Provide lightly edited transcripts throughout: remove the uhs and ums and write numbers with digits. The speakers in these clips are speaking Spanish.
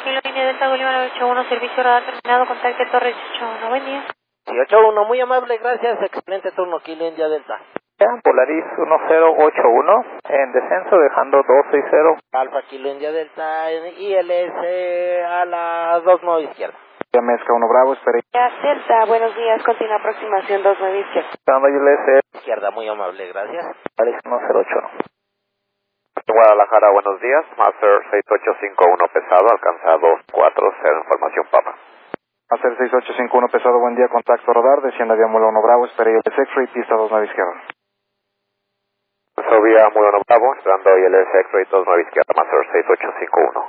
Kilo Línea Delta Bolívar 81, servicio radar terminado, contacte Torres 81, buen día. Sí, 81, muy amable, gracias, excelente turno, Kilo India Delta. Polaris 1081 en descenso dejando 260. Alfa Kilo India Delta, ILS a la 29 izquierda. Mezca 1 Bravo, espere. Delta, buenos días, continúa aproximación 29 izquierda. ILS. Izquierda, muy amable, gracias. Polaris 108. Guadalajara, buenos días. Master 6851 pesado, alcanzado 40, información PAMA. Master 6851 pesado, buen día, contacto radar, descienda vía Mula 1 Bravo, espere ILS X-Ray, pista 29 izquierda. Vía muy 1 Bravo, esperando ILS X-Ray 29 izquierda, Master 6851.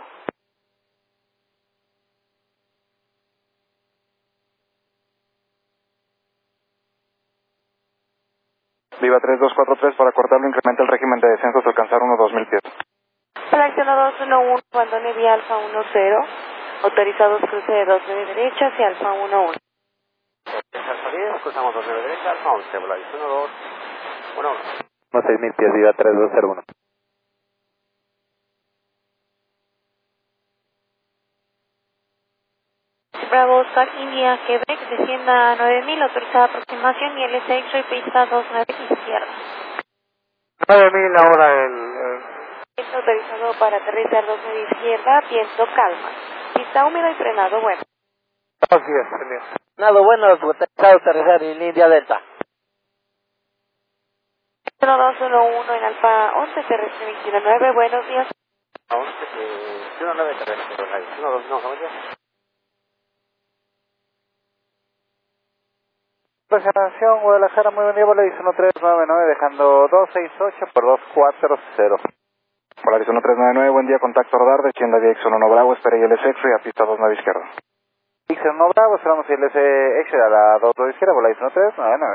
Viva 3243, para cortarlo incrementa el régimen de descenso hasta alcanzar 1-2000 pies. Selección 211, abandone vía Alfa 10, autorizados cruce de 29 derecha hacia Alfa 11. Alfa 10, cruzamos 29 derecha, Alfa 11, Volaris 12, 1-1. 6000 pies, Viva 3201. Bravo, Oscar, India, Quebec, descienda a 9000, autorizada aproximación, ILS X-Ray, pista 29 izquierda. 9000 ahora el... Está autorizado para aterrizar 29 izquierda, viento calma. Pista húmedo y frenado bueno. Así es, genial. Nada bueno, autorizado aterrizar en India Delta. 1211 en Alfa 11, terrestre 219, buenos días. 11, 19 terrestre, Volaris 12, no, ¿cómo ya? Presentación Guadalajara, muy buen día, Polaris 1399, dejando 268 por 240. Polaris 1399, buen día, contacto radar, descienda vía X1 Bravo, espere ILS X-Ray a pista 29 izquierda. X1 Bravo, esperamos ILS X-Ray a la 22 izquierda, Polaris 1399.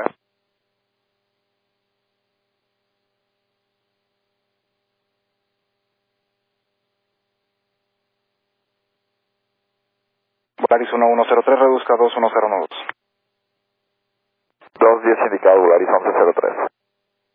Polaris 1103, reduzca 21012. 210 indicado, Volaris 1103.